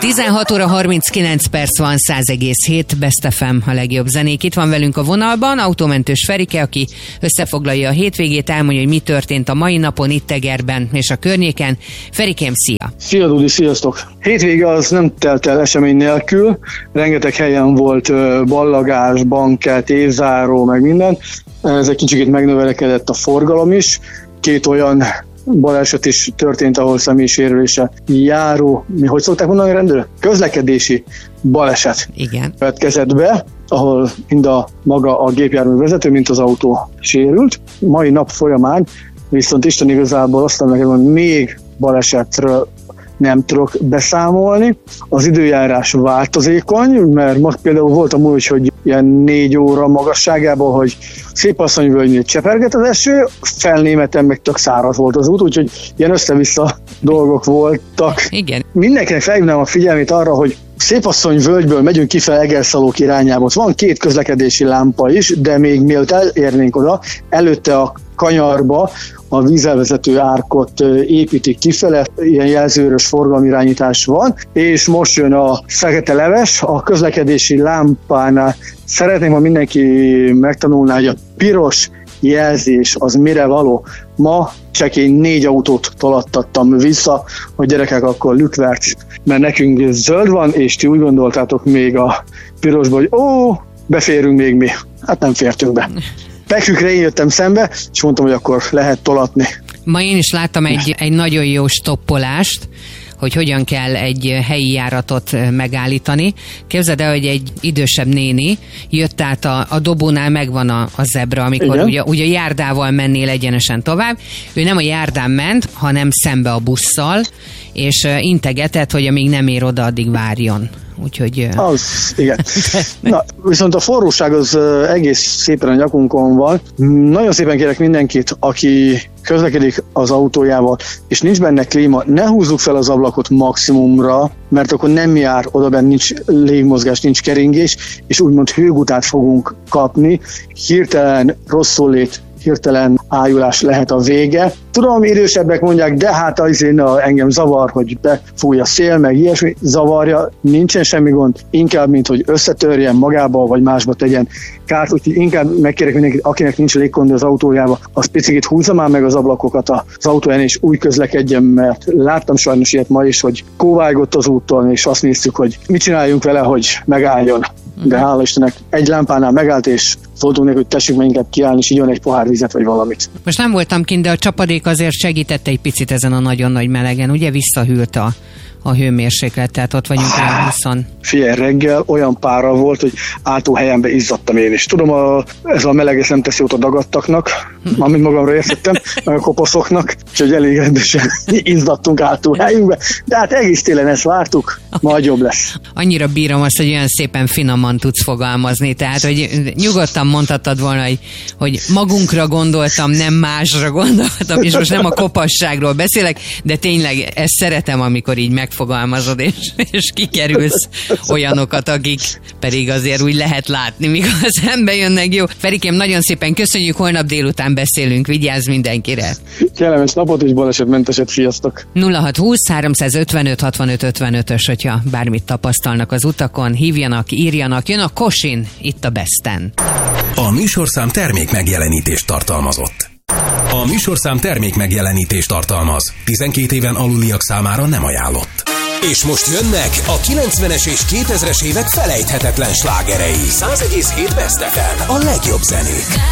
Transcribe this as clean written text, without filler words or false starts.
16 óra 39 perc van, 100,7 Best FM a legjobb zenék. Itt van velünk a vonalban autómentős Ferike, aki összefoglalja a hétvégét, elmondja, hogy mi történt a mai napon itt Egerben és a környéken. Ferikém, szia! Szia Dudi, sziasztok! Hétvége az nem telt el esemény nélkül, rengeteg helyen volt ballagás, bankett, évzáró, meg minden. Ez egy kicsit megnövekedett a forgalom is. Két olyan baleset is történt, ahol személysérülése járó, hogy szokták mondani a rendőrök? Közlekedési baleset következett be, ahol mind maga a gépjármű vezető, mint az autó sérült. Mai nap folyamán viszont Isten igazából azt mondom nekem, hogy még balesetről nem tudok beszámolni. Az időjárás változékony, mert most például volt amúgy, hogy ilyen 4 óra magasságában, hogy Szépasszonyvölgynél cseperget az eső, Felnémeten meg tök száraz volt az út, úgyhogy ilyen össze-vissza dolgok voltak. Igen. Mindenkinek felhívnám a figyelmét arra, hogy Szépasszonyvölgyből megyünk kifele Egerszalók irányába. Ott van 2 közlekedési lámpa is, de még mielőtt elérnénk oda, előtte a kanyarba a vízelvezető árkot építik kifele, ilyen jelzőrös forgalomirányítás van, és most jön a fekete leves, a közlekedési lámpánál szeretném, ha mindenki megtanulná, hogy a piros jelzés az mire való. Ma csekély 4 autót tolattattam vissza, hogy gyerekek, akkor lükverc, mert nekünk zöld van, és ti úgy gondoltátok még a pirosba, hogy beférünk még mi. Hát nem fértünk be. Pekükre én jöttem szembe, és mondtam, hogy akkor lehet tolatni. Ma én is láttam egy nagyon jó stoppolást, hogy hogyan kell egy helyi járatot megállítani. Képzeld el, hogy egy idősebb néni jött át a dobónál, megvan a zebra, amikor ugye járdával mennél egyenesen tovább. Ő nem a járdán ment, hanem szembe a busszal, és integetett, hogy amíg nem ér oda, addig várjon. Úgyhogy... Az, igen. Na, viszont a forróság az egész szépen a nyakunkon van. Nagyon szépen kérek mindenkit, aki közlekedik az autójával, és nincs benne klíma, ne húzzuk fel az ablakot maximumra, mert akkor nem jár oda benne, nincs légmozgás, nincs keringés, és úgymond hőgutát fogunk kapni. Hirtelen rosszul hirtelen ájulás lehet a vége. Tudom, idősebbek mondják, de hát engem zavar, hogy befúj a szél, meg ilyesmi zavarja, nincsen semmi gond, inkább, mint hogy összetörjen magába, vagy másba tegyen kárt, úgyhogy inkább megkérek mindenkit, akinek nincs légkondi az autójába, az picit húzza már meg az ablakokat az autóján, és úgy közlekedjen, mert láttam sajnos ilyet ma is, hogy kóvágott az úton, és azt néztük, hogy mit csináljunk vele, hogy megálljon. De hála Istennek egy lámpánál megállt, és szóltunk neki, hogy tessük meg inkább kiállni, és igyon egy pohár vizet, vagy valamit. Most nem voltam kint, de a csapadék azért segítette egy picit ezen a nagyon nagy melegen. Ugye visszahűlt a hőmérséklet, tehát ott vagyunk rá 20. Figyelj, reggel olyan pára volt, hogy álltóhelyenbe izzadtam én is. Tudom, ez a meleg ezt nem teszi jót a dagadtaknak, amit magamra értettem, a kopaszoknak, úgyhogy elég rendesen izzadtunk álltóhelyünkbe. De hát egész télen ezt vártuk, majd jobb lesz. Annyira bírom azt, hogy olyan szépen finoman tudsz fogalmazni, tehát hogy nyugodtan mondhattad volna, hogy magunkra gondoltam, nem másra gondoltam, és most nem a kopasságról beszélek, de tényleg ezt szeretem, amikor így megfogalmazod, és kikerülsz olyanokat, akik pedig azért úgy lehet látni, mikor szembe jönnek. Jó, Ferikém, nagyon szépen köszönjük, holnap délután beszélünk, vigyázz mindenkire. Kellemes napot és balesetmenteset, sziasztok! 0620 355 65 55-ös, hogyha bármit tapasztalnak az utakon, hívjanak, írjanak, jön a Kosin, itt a Besten. A műsorszám termék megjelenítést tartalmazott. A műsorszám termék megjelenítést tartalmaz. 12 éven aluliak számára nem ajánlott. És most jönnek a 90-es és 2000-es évek felejthetetlen slágerei. 100,7 Best FM, a legjobb zenék.